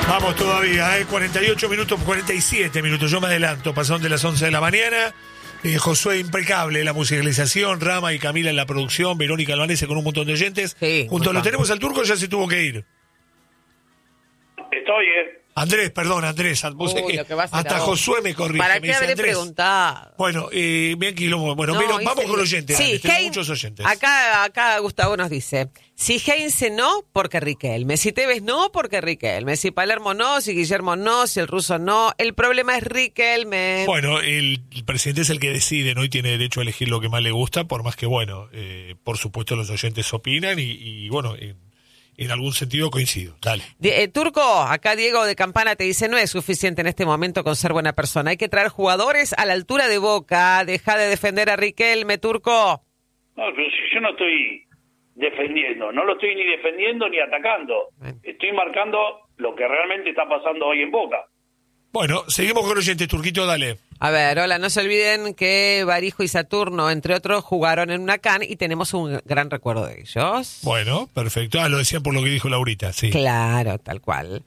Vamos todavía, 48 minutos, 47 minutos, yo me adelanto, pasaron de las 11 de la mañana. Josué impecable, la musicalización, Rama y Camila en la producción, Verónica Albanese con un montón de oyentes. Sí, junto lo tenemos al Turco, ya se tuvo que ir. Estoy, Andrés, perdón, Andrés, hasta Josué me corrige. ¿Para me qué dice, habré Andrés, preguntado? Bueno, bien quilombo. Bueno, No, pero vamos con oyentes. Sí, tenemos muchos oyentes. Acá Gustavo nos dice, si Heinze no, porque Riquelme. Si Tevez no, porque Riquelme. Si Palermo no, si Guillermo no, si el ruso no. El problema es Riquelme. Bueno, el presidente es el que decide, ¿no? Y tiene derecho a elegir lo que más le gusta, por más que, bueno, por supuesto los oyentes opinan y bueno, en algún sentido coincido. Dale. Turco, acá Diego de Campana te dice, no es suficiente en este momento con ser buena persona. Hay que traer jugadores a la altura de Boca. Deja de defender a Riquelme, Turco. No, pero si yo no estoy defendiendo, no lo estoy ni defendiendo ni atacando. Estoy marcando lo que realmente está pasando hoy en Boca. Bueno, seguimos con oyentes, Turquito, dale. A ver, hola, no se olviden que Barijo y Saturno, entre otros, jugaron en Huracán y tenemos un gran recuerdo de ellos. Bueno, perfecto. Lo decían por lo que dijo Laurita, sí. Claro, tal cual.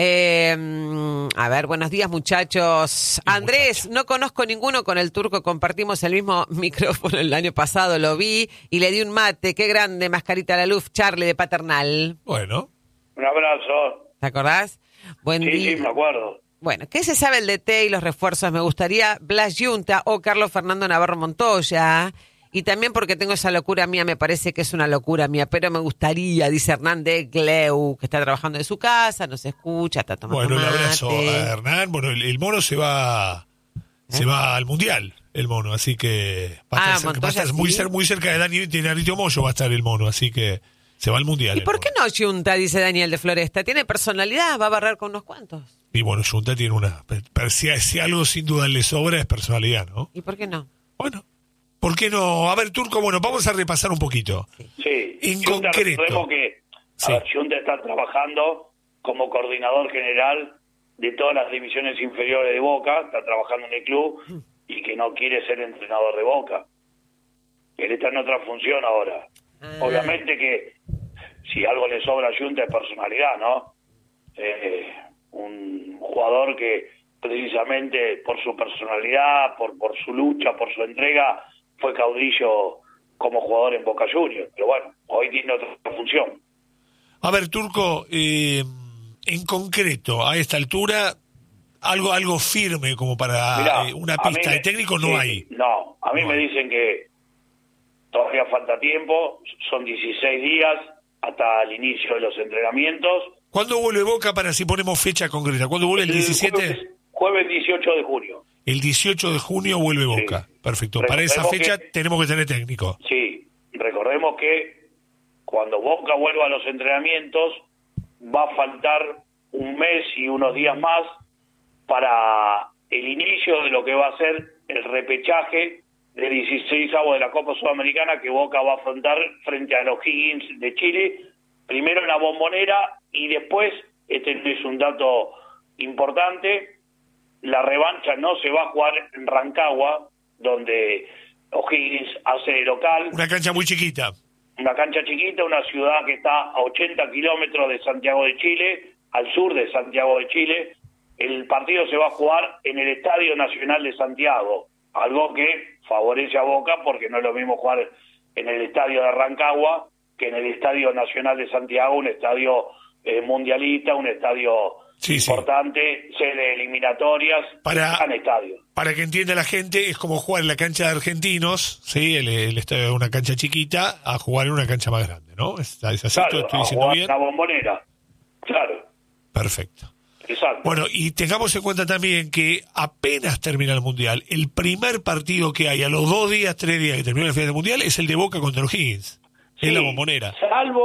A ver, buenos días, muchachos. Andrés, no conozco ninguno con el Turco, compartimos el mismo micrófono el año pasado, lo vi y le di un mate. Qué grande, mascarita a la luz, Charlie de Paternal. Bueno. Un abrazo. ¿Te acordás? Buen día. Sí, me acuerdo. Bueno, ¿qué se sabe el DT y los refuerzos? Me gustaría Blas Yunta o Carlos Fernando Navarro Montoya. Y también porque tengo esa locura mía, me parece que es una locura mía, pero me gustaría, dice Hernán de Gleu, que está trabajando en su casa, nos escucha, está tomando Bueno, mate. un abrazo a Hernán. Bueno, el mono se va al Mundial, el mono, así que va a estar muy cerca de Dani Narito Moyo, va a estar el mono, así que se va al Mundial. ¿Y por qué no Yunta, dice Daniel de Floresta? Tiene personalidad, va a barrer con unos cuantos. Y bueno, Yunta tiene si algo sin duda le sobra es personalidad, ¿no? ¿Y por qué no? Bueno, ¿por qué no? A ver, Turco, bueno, vamos a repasar un poquito. Sí. En Yunta, concreto. recordemos que Yunta está trabajando como coordinador general de todas las divisiones inferiores de Boca, está trabajando en el club y que no quiere ser entrenador de Boca. Él está en otra función ahora. Obviamente que si algo le sobra a Yunta es personalidad, ¿no? Un jugador que precisamente por su personalidad, por su lucha, por su entrega, fue caudillo como jugador en Boca Juniors. Pero bueno, hoy tiene otra función. A ver, Turco, en concreto, a esta altura, algo firme como para una pista de técnico no hay. No, a mí me dicen que todavía falta tiempo, son 16 días hasta el inicio de los entrenamientos. ¿Cuándo vuelve Boca para si ponemos fecha concreta? ¿Cuándo vuelve el 17? Jueves 18 de junio. El 18 de junio vuelve Boca. Sí. Perfecto. Para esa fecha tenemos que tener técnico. Sí, recordemos que cuando Boca vuelva a los entrenamientos va a faltar un mes y unos días más para el inicio de lo que va a ser el repechaje de 16avos de la Copa Sudamericana que Boca va a afrontar frente a los Higgins de Chile, primero en la Bombonera y después, este no es un dato importante, la revancha no se va a jugar en Rancagua, donde O'Higgins hace de local. Una cancha muy chiquita. Una cancha chiquita, una ciudad que está a 80 kilómetros de Santiago de Chile, al sur de Santiago de Chile. El partido se va a jugar en el Estadio Nacional de Santiago, algo que favorece a Boca porque no es lo mismo jugar en el Estadio de Rancagua que en el Estadio Nacional de Santiago, un estadio mundialista, un estadio importante, sede eliminatorias, gran estadio. Para que entienda la gente, es como jugar en la cancha de Argentinos, ¿sí? El estadio de una cancha chiquita, a jugar en una cancha más grande, ¿no? ¿Es así? Claro, ¿Estoy diciendo bien? La Bombonera, claro. Perfecto. Exacto. Bueno, y tengamos en cuenta también que apenas termina el Mundial, el primer partido que hay a los 2 días, 3 días que termina el final del Mundial es el de Boca contra los Higgins, en la Bombonera.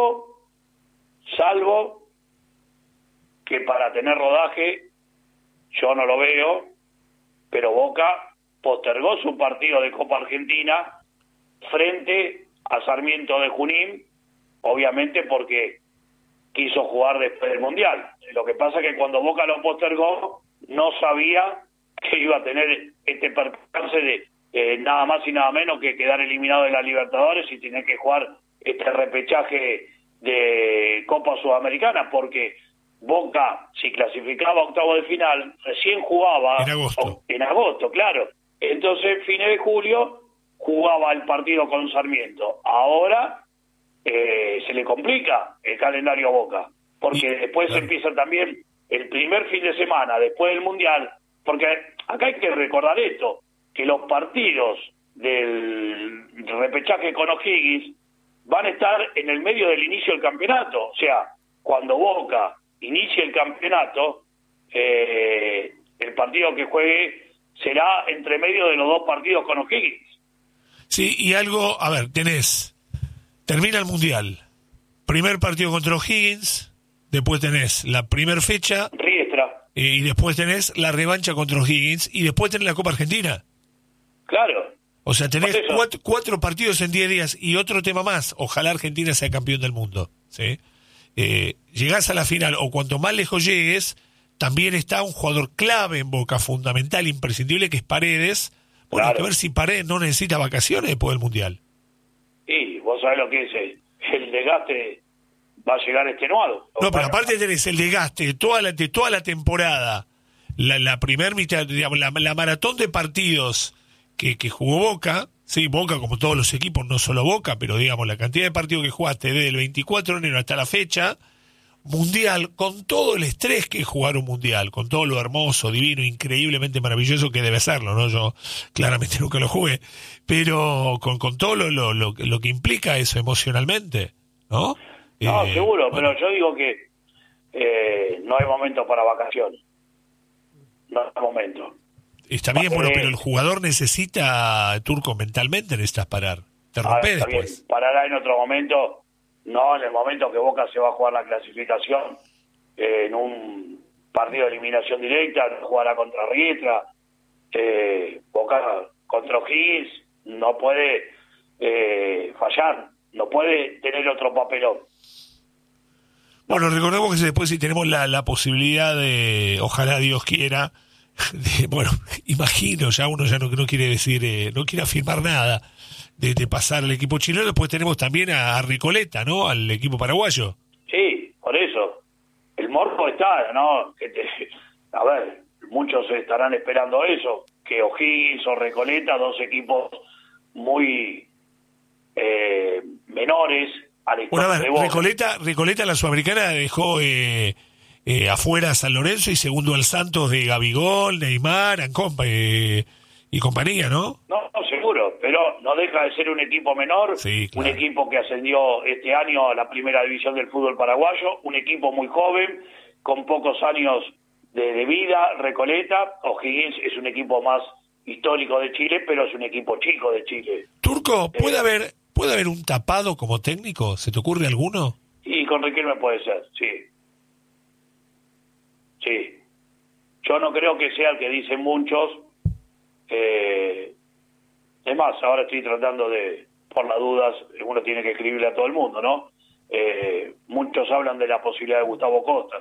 Salvo que para tener rodaje, yo no lo veo, pero Boca postergó su partido de Copa Argentina frente a Sarmiento de Junín, obviamente porque quiso jugar después del Mundial. Lo que pasa es que cuando Boca lo postergó, no sabía que iba a tener este percance de nada más y nada menos que quedar eliminado de la Libertadores y tener que jugar este repechaje de Copa Sudamericana, porque Boca, si clasificaba a octavo de final, recién jugaba en agosto, claro. Entonces, fines de julio, jugaba el partido con Sarmiento. Ahora se le complica el calendario a Boca, porque después empieza también el primer fin de semana, después del Mundial, porque acá hay que recordar esto, que los partidos del repechaje con O'Higgins van a estar en el medio del inicio del campeonato. O sea, cuando Boca inicie el campeonato, el partido que juegue será entre medio de los dos partidos con O'Higgins. Sí, y algo, a ver, termina el Mundial, primer partido contra O'Higgins, después tenés la primer fecha, Riestra, y después tenés la revancha contra O'Higgins, y después tenés la Copa Argentina. Claro. O sea, tenés cuatro partidos en 10 días, y otro tema más, ojalá Argentina sea campeón del mundo, ¿sí? Llegás a la final, o cuanto más lejos llegues, también está un jugador clave en Boca, fundamental, imprescindible, que es Paredes. Bueno, claro. Hay que ver si Paredes no necesita vacaciones después del Mundial. Y vos sabés lo que es el desgaste, va a llegar extenuado. No, pero aparte tenés el desgaste de toda la temporada, la primera mitad, digamos, la maratón de partidos que jugó Boca, sí, Boca como todos los equipos, no solo Boca, pero digamos la cantidad de partidos que jugaste desde el 24 de enero hasta la fecha, Mundial, con todo el estrés que es jugar un Mundial, con todo lo hermoso, divino, increíblemente maravilloso que debe serlo, ¿no? Yo claramente nunca lo jugué, pero con todo lo que implica eso emocionalmente, ¿no? No, seguro, bueno. Pero yo digo que no hay momento para vacaciones. No hay momento. Está bien, bueno, pero el jugador necesita, Turco, mentalmente necesitas parar. Te rompes después. Bien. Parará en otro momento, no en el momento que Boca se va a jugar la clasificación, en un partido de eliminación directa, jugará contra Riestra, Boca contra O'Higgins, no puede fallar, no puede tener otro papelón. Bueno, recordemos que después si tenemos la posibilidad de, ojalá Dios quiera, bueno, imagino, ya uno ya no quiere decir, no quiere afirmar nada de pasar al equipo chileno. Después tenemos también a Recoleta, ¿no? Al equipo paraguayo. Sí, por eso. El morbo está, ¿no? A ver, muchos estarán esperando eso, que O'Higgins o Recoleta, dos equipos muy menores a la historia. Bueno, a ver, Recoleta la Sudamericana dejó afuera a San Lorenzo y segundo al Santos de Gabigol, Neymar, y compañía, ¿no? No, seguro, pero no deja de ser un equipo menor, sí, claro. Un equipo que ascendió este año a la primera división del fútbol paraguayo, un equipo muy joven, con pocos años de vida. Recoleta, O'Higgins es un equipo más histórico de Chile, pero es un equipo chico de Chile. Turco, ¿puede haber un tapado como técnico? ¿Se te ocurre alguno? Y con Riquelme puede ser, sí. Sí. Yo no creo que sea el que dicen muchos. Es más, ahora estoy tratando de, por las dudas, uno tiene que escribirle a todo el mundo, ¿no? Muchos hablan de la posibilidad de Gustavo Costas.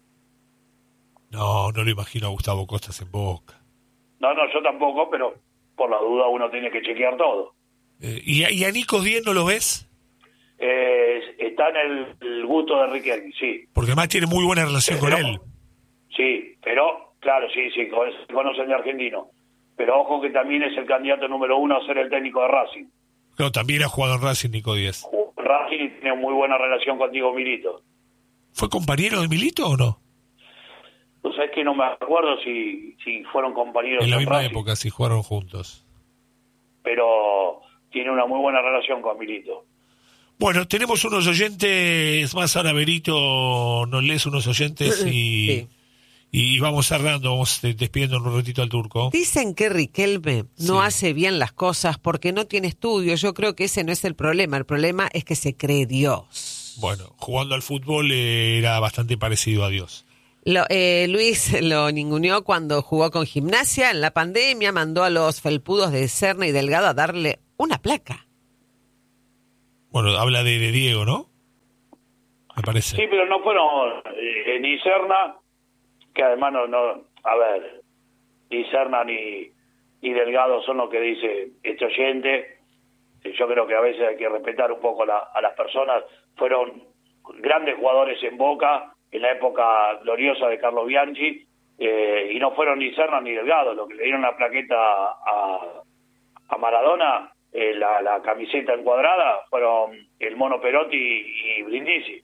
No lo imagino a Gustavo Costas en Boca. No, yo tampoco, pero por la duda uno tiene que chequear todo. ¿Y a Nico Díez no lo ves? Está en el gusto de Riquelme, sí. Porque además tiene muy buena relación con él. Sí, pero, claro, sí, se conocen de argentino. Pero ojo que también es el candidato número 1 a ser el técnico de Racing. Claro, también ha jugado en Racing, Nico Díez. Racing tiene muy buena relación contigo, Milito. ¿Fue compañero de Milito o no? O sea, es que no me acuerdo si fueron compañeros en la misma Racing, época, si jugaron juntos. Pero tiene una muy buena relación con Milito. Bueno, tenemos unos oyentes, más ahora Berito nos lees unos oyentes y... Sí. Y vamos cerrando, vamos despidiendo un ratito al Turco. Dicen que Riquelme no hace bien las cosas porque no tiene estudio. Yo creo que ese no es el problema. El problema es que se cree Dios. Bueno, jugando al fútbol era bastante parecido a Dios. Luis lo ninguneó cuando jugó con Gimnasia. En la pandemia mandó a los felpudos de Serna y Delgado a darle una placa. Bueno, habla de Diego, ¿no? Me parece. Sí, pero no fueron ni Serna... que además a ver, ni Serna ni Delgado son lo que dice este oyente. Yo creo que a veces hay que respetar un poco a las personas. Fueron grandes jugadores en Boca, en la época gloriosa de Carlos Bianchi, y no fueron ni Serna ni Delgado, lo que le dieron la plaqueta a Maradona, la camiseta encuadrada, fueron el Mono Perotti y Brindisi.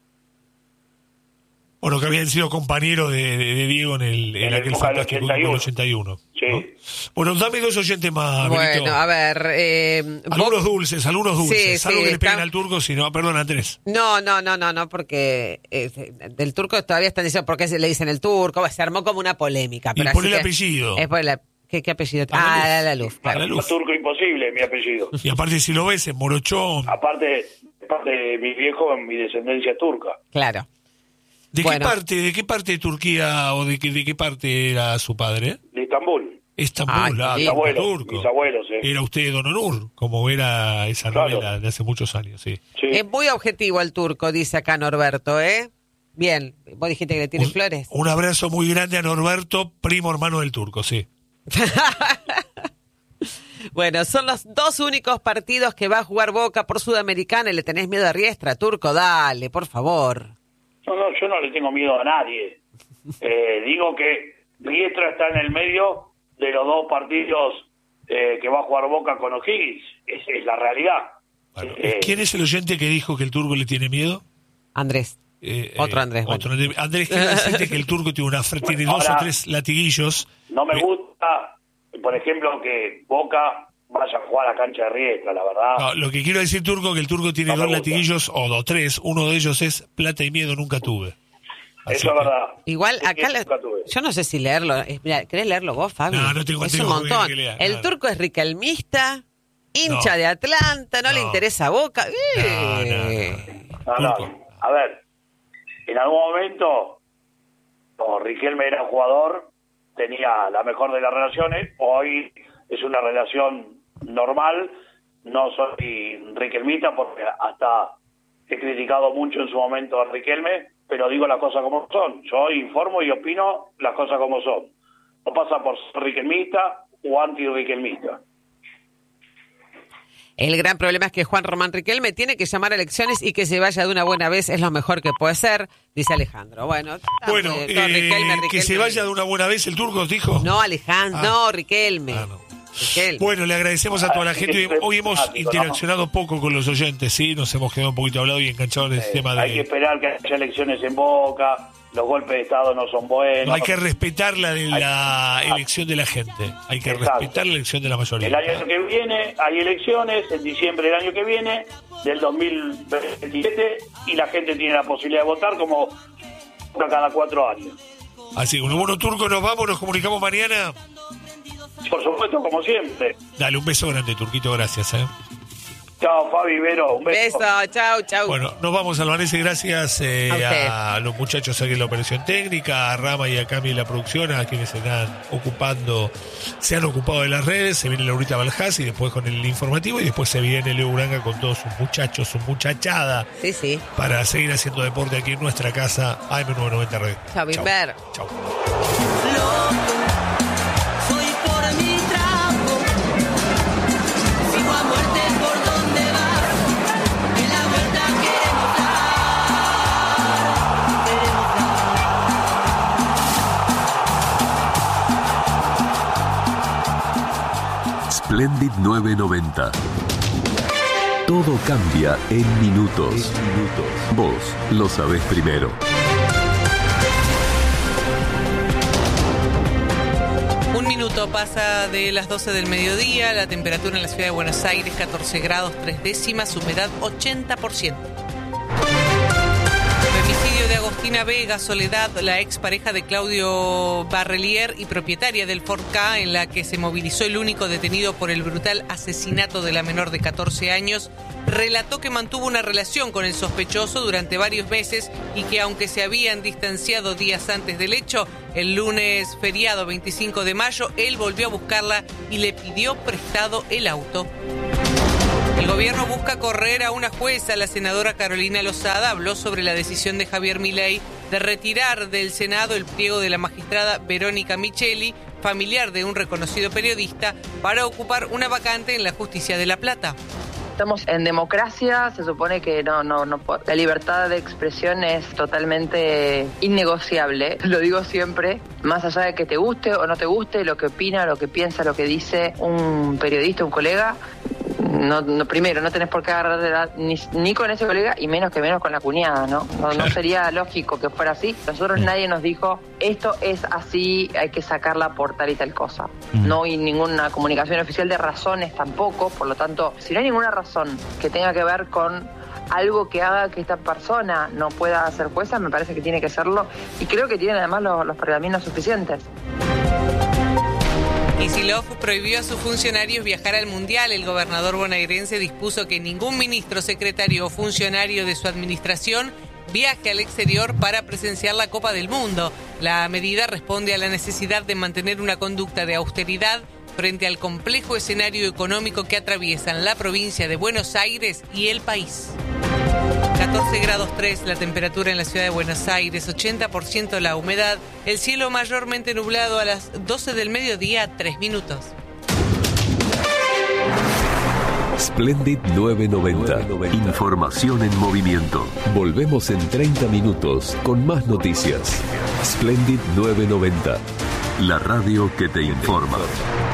Bueno, que habían sido compañeros de Diego en aquel fantástico 81. Sí. ¿No? Bueno, dame 2 oyentes más, Benito. Bueno, a ver... Algunos dulces, Sí, algo que le peguen está... al turco, si no, perdón, Andrés. No, porque del turco todavía están diciendo por qué se le dicen el turco, se armó como una polémica. Pero Y por así el que- apellido. Es por ¿Qué apellido? La Luz, claro. La Luz. Turco Imposible, mi apellido. Y aparte, si lo ves, en Morochón. Aparte de mi viejo, mi descendencia turca. Claro. ¿De Bueno. qué parte de Turquía o de qué parte era su padre? De Estambul. Estambul, Ay, turco. Mis abuelos, Era usted Don Onur, como era esa Claro. novela de hace muchos años, sí. Sí. Es muy objetivo el turco, dice acá Norberto, ¿eh? Bien, vos dijiste que le tienes flores. Un abrazo muy grande a Norberto, primo hermano del turco, sí. Bueno, son los 2 únicos partidos que va a jugar Boca por Sudamericana y le tenés miedo a Riestra, turco, dale, por favor. No, yo no le tengo miedo a nadie. Digo que Riestra está en el medio de los 2 partidos que va a jugar Boca con O'Higgins. Es la realidad. Bueno, ¿quién es el oyente que dijo que el turco le tiene miedo? Andrés. Otro Andrés. Otro Andrés. Andrés, quiere decirte que el turco tiene 2 o 3 latiguillos. No me gusta, por ejemplo, que Boca vaya a jugar a la cancha de Riestra, la verdad. No, lo que quiero decir, turco, que el turco tiene No me 2 gusta. latiguillos o 3. Uno de ellos es plata y miedo nunca tuve. Así Eso es que- verdad. Igual Es acá, que nunca tuve. yo no sé si leerlo. Mira, ¿querés leerlo vos, Fabi? No tengo Es tiempo un montón. que lea, El no. turco es riquelmista, hincha No. de Atlanta, no le No. interesa Boca. No, Turco. a ver, en algún momento, como Riquelme era jugador, tenía la mejor de las relaciones. Hoy es una relación normal. No soy riquelmita porque hasta he criticado mucho en su momento a Riquelme, pero digo las cosas como son. Yo informo y opino las cosas como son. No pasa por ser riquelmista o anti-riquelmista. El gran problema es que Juan Román Riquelme tiene que llamar a elecciones y que se vaya de una buena vez es lo mejor que puede ser, dice Alejandro. Bueno, Bueno, que se vaya de una buena vez el turco, dijo. No, Alejandro, Ah. no, Riquelme. Ah, no. Riquelme. Bueno, le agradecemos a toda la gente. Hoy hemos Simpático, ¿no? interaccionado poco con los oyentes, ¿sí? Nos hemos quedado un poquito hablados y enganchados en el tema Hay que de... esperar que haya elecciones en Boca, los golpes de Estado no son buenos. No hay que respetar la elección de la gente. Hay que Exacto. respetar la elección de la mayoría. El año que viene hay elecciones, en diciembre del año que viene, del 2027, y la gente tiene la posibilidad de votar como cada 4 años. Así que, bueno, turco, nos vamos, nos comunicamos mañana. Por supuesto, como siempre. Dale, un beso grande, Turquito, gracias. Chao, Fabi, Vero, un beso. Beso, chau, chau. Bueno, nos vamos, Albanese, gracias usted. a los muchachos aquí en la operación técnica, a Rama y a Cami en la producción, a quienes se han ocupado de las redes. Se viene Laurita Baljás y después con el informativo, y después se viene Leo Uranga con todos sus muchachos, su muchachada, Sí, sí. para seguir haciendo deporte aquí en nuestra casa, AM990 Radio. Chau, Bimber. Chau. Soy por mi trapo, sigo a muerte por donde va, y la vuelta queremos dar. Splendid 990. Todo cambia en minutos. Vos lo sabés primero. Un minuto pasa de las 12 del mediodía, la temperatura en la ciudad de Buenos Aires 14 grados 3 décimas, humedad 80%. Femicidio de Agostina Vega Soledad, la expareja de Claudio Barrelier y propietaria del Ford K, en la que se movilizó el único detenido por el brutal asesinato de la menor de 14 años, relató que mantuvo una relación con el sospechoso durante varios meses y que aunque se habían distanciado días antes del hecho, el lunes feriado 25 de mayo, él volvió a buscarla y le pidió prestado el auto. El gobierno busca correr a una jueza. La senadora Carolina Lozada habló sobre la decisión de Javier Milei de retirar del Senado el pliego de la magistrada Verónica Micheli, familiar de un reconocido periodista, para ocupar una vacante en la justicia de La Plata. Estamos en democracia, se supone que no, la libertad de expresión es totalmente innegociable, lo digo siempre, más allá de que te guste o no te guste, lo que opina, lo que piensa, lo que dice un periodista, un colega. Primero, no tenés por qué agarrar ni con ese colega y menos con la cuñada, ¿no? No sería lógico que fuera así. Nosotros nadie nos dijo, esto es así, hay que sacarla por tal y tal cosa. No hay ninguna comunicación oficial de razones tampoco, por lo tanto, si no hay ninguna razón que tenga que ver con algo que haga que esta persona no pueda ser jueza, me parece que tiene que serlo, y creo que tienen además los pergaminos suficientes. Kicillof prohibió a sus funcionarios viajar al Mundial. El gobernador bonaerense dispuso que ningún ministro, secretario o funcionario de su administración viaje al exterior para presenciar la Copa del Mundo. La medida responde a la necesidad de mantener una conducta de austeridad frente al complejo escenario económico que atraviesan la provincia de Buenos Aires y el país. 14 grados 3 la temperatura en la ciudad de Buenos Aires, 80% la humedad, el cielo mayormente nublado a las 12 del mediodía, 3 minutos. Splendid 990. Información en movimiento. Volvemos en 30 minutos con más noticias. Splendid 990. La radio que te informa.